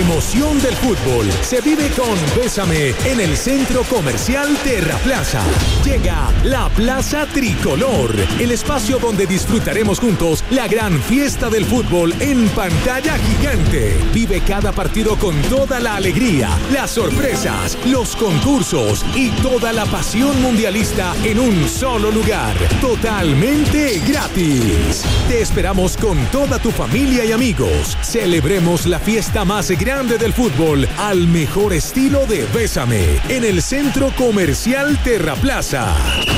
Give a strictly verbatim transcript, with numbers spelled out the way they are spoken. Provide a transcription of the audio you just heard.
emoción del fútbol se vive con Bésame en el Centro Comercial Terraplaza. Llega la Plaza Tricolor, el espacio donde disfrutaremos juntos la gran fiesta del fútbol en pantalla gigante. Vive cada partido con toda la alegría, las sorpresas, los concursos y toda la pasión mundialista en un solo lugar, totalmente gratis. Te esperamos con toda tu familia y amigos. Celebremos la fiesta más grande del fútbol al mejor estilo de Bésame en el Centro Comercial Terraplaza.